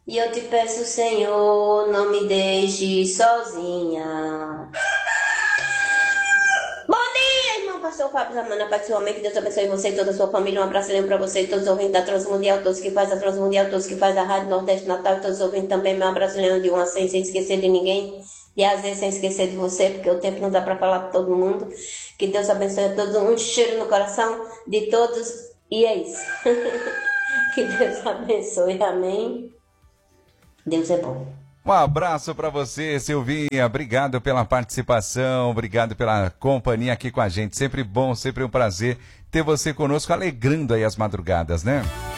E eu te peço, Senhor, não me deixe sozinha. Bom dia, irmão pastor Fábio Zamana, Pai do seu homem, que Deus abençoe você e toda a sua família. Um abraço para você e todos os ouvintes da Transmundial, todos que faz a Transmundial, todos que faz a Rádio Nordeste Natal e todos os ouvintes também. Meu abraço de uma sem esquecer de ninguém e às vezes sem esquecer de você, porque o tempo não dá para falar para todo mundo. Que Deus abençoe a todos, um cheiro no coração de todos e é isso. Que Deus abençoe, amém. Deus é bom. Um abraço para você, Silvinha. Obrigado pela participação, obrigado pela companhia aqui com a gente. Sempre bom, sempre um prazer ter você conosco, alegrando aí as madrugadas, né?